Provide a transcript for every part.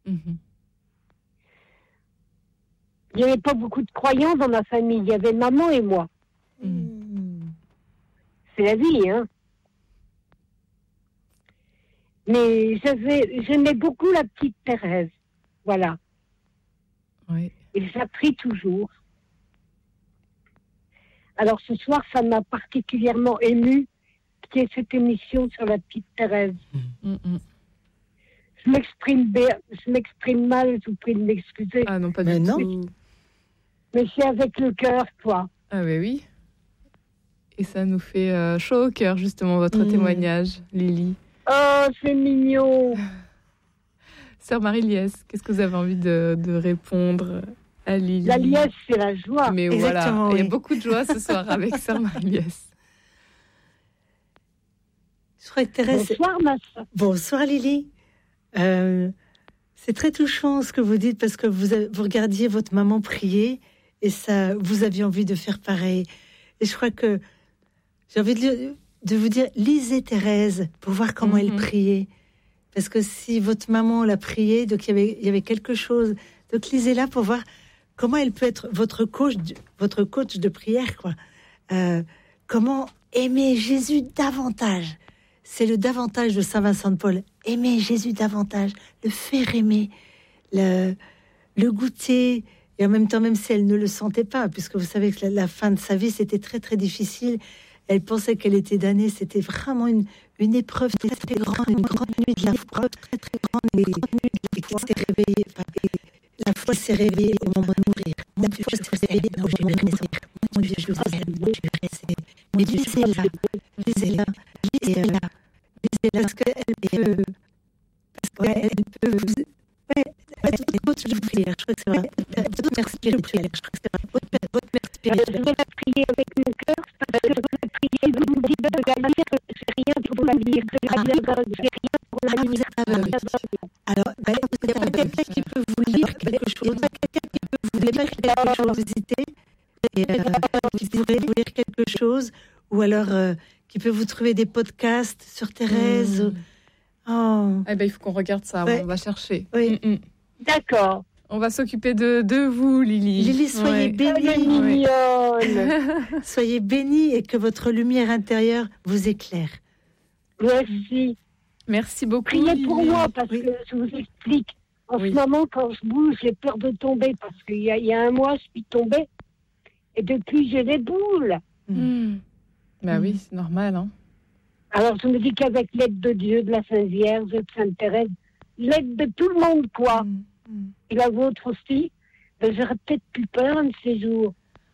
Mhm. Il n'y avait pas beaucoup de croyants dans ma famille. Il y avait maman et moi. C'est la vie, hein. Mais j'aimais beaucoup la petite Thérèse. Voilà. Oui. Et je la prie toujours. Alors ce soir, ça m'a particulièrement émue qu'il y ait cette émission sur la petite Thérèse. Mhm. Je m'exprime mal, je vous prie de m'excuser. Ah non, pas Mais du non. tout. Mais c'est avec le cœur, quoi. Ah oui. Et ça nous fait chaud au cœur, justement, votre témoignage, Lily. Oh, c'est mignon. Sœur Marie-Liesse, qu'est-ce que vous avez envie de répondre à Lily? La liesse, c'est la joie. Mais Exactement, voilà, il y a oui. beaucoup de joie ce soir avec Sœur Marie-Liesse. Je crois que Thérèse... Bonsoir, ma soeur. Bonsoir Lily. C'est très touchant ce que vous dites parce que vous regardiez votre maman prier et ça, vous aviez envie de faire pareil. Et je crois que j'ai envie de vous dire, lisez Thérèse pour voir comment elle priait. Parce que si votre maman l'a prié, donc il y avait quelque chose. Donc lisez-la pour voir comment elle peut être votre coach de prière, quoi. Comment aimer Jésus davantage. C'est le davantage de Saint Vincent de Paul. Aimer Jésus davantage, le faire aimer, le goûter. Et en même temps, même si elle ne le sentait pas, puisque vous savez que la fin de sa vie, c'était très, très difficile. Elle pensait qu'elle était damnée. C'était vraiment une épreuve très, très grande, une grande nuit de la foi, très, très grande. Et qui s'est réveillée. La foi s'est réveillée au moment de mourir. La foi s'est réveillée au moment de mourir. Mon Dieu, je vous aime. Mais lisez-la. Lisez-la. Lisez-la. Parce qu'elle peut... elle peut vous... Votre coach de prière, je crois que c'est vrai. Votre mère spirituelle, je crois que c'est vrai. Votre mère Je vais spirituelle. la prier avec mon cœur parce que je vais prier. Vous me dites de la lire, j'ai rien pour la lire. J'ai rien pour la Vous lire. êtes aveugle. Alors, il y a pas quelqu'un qui peut vous lire quelque chose. Il n'y a pas quelqu'un qui peut vous lire quelque chose. Visiter et qui pourrait vous lire quelque chose, ou alors qui peut vous trouver des podcasts sur Thérèse. Oh. Eh ben, il faut qu'on regarde ça, Ouais. on va chercher. Oui. D'accord. On va s'occuper de vous, Lily. Lily, soyez Elle est bénie. mignonne. Soyez bénie et que votre lumière intérieure vous éclaire. Merci. Merci beaucoup. Priez pour Lily. moi parce Oui. que je vous explique. En Oui. ce moment, quand je bouge, j'ai peur de tomber parce qu'il y a un mois, je suis tombée. Et depuis, j'ai des boules. Bah oui, c'est normal. Hein. Alors, je me dis qu'avec l'aide de Dieu, de la Sainte Vierge, de Sainte Thérèse, l'aide de tout le monde, quoi, et la vôtre aussi, ben, j'aurais peut-être plus peur un de ces jours.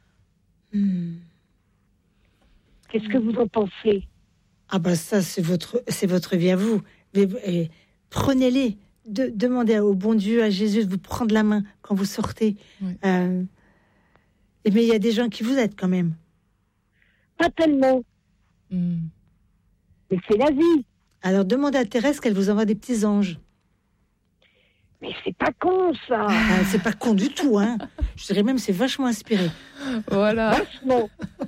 Qu'est-ce que vous en pensez? Ah bah ça, c'est votre vie à vous. Mais, prenez-les. Demandez au bon Dieu, à Jésus, de vous prendre la main quand vous sortez. Oui. Mais il y a des gens qui vous aident quand même. Pas tellement, mais c'est la vie. Alors demandez à Thérèse qu'elle vous envoie des petits anges. Mais c'est pas con, ça. Ah, c'est pas con du tout, hein. Je dirais même c'est vachement inspiré. Voilà. Vachement.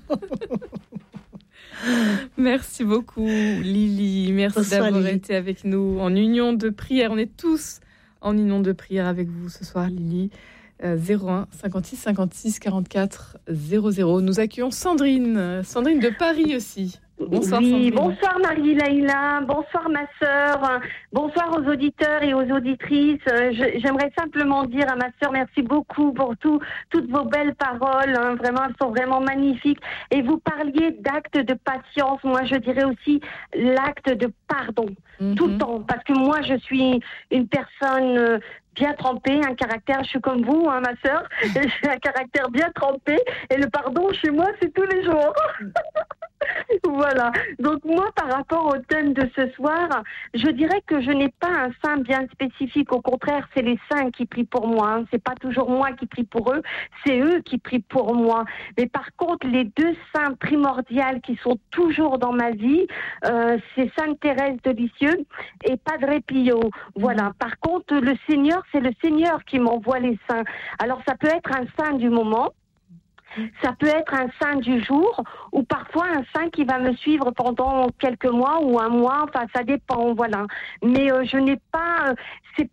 Merci beaucoup, Lily. Merci Bonsoir, d'avoir Lily. été avec nous en union de prière. On est tous en union de prière avec vous ce soir, Lily. 01 56 56 44 00. Nous accueillons Sandrine de Paris aussi. Bonsoir, Oui, Sandrine. bonsoir Marie-Laïla, bonsoir ma sœur, bonsoir aux auditeurs et aux auditrices. J'aimerais simplement dire à ma sœur merci beaucoup pour toutes vos belles paroles, hein. Vraiment, elles sont vraiment magnifiques. Et vous parliez d'acte de patience, moi je dirais aussi l'acte de pardon, tout le temps, parce que moi je suis une personne bien trempée, un caractère, je suis comme vous, hein, ma sœur, j'ai un caractère bien trempé, et le pardon chez moi c'est tous les jours. Voilà. Donc moi, par rapport au thème de ce soir, je dirais que je n'ai pas un saint bien spécifique. Au contraire, c'est les saints qui prient pour moi. Hein. C'est pas toujours moi qui prie pour eux, c'est eux qui prient pour moi. Mais par contre, les deux saints primordiales qui sont toujours dans ma vie, c'est Sainte Thérèse de Lisieux et Padre Pio. Voilà. Par contre, le Seigneur, c'est le Seigneur qui m'envoie les saints. Alors ça peut être un saint du moment. Ça peut être un saint du jour ou parfois un saint qui va me suivre pendant quelques mois ou un mois, enfin ça dépend, voilà. Mais je n'ai pas, c'est